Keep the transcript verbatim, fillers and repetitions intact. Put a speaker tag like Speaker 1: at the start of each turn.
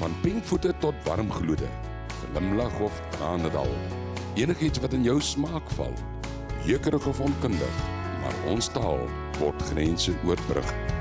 Speaker 1: Van pinkvoete tot warmgloede, glimlag of tranendal, enigiets wat in jou smaak val, jeukerig of onkundig, maar ons taal word grense oorbrug.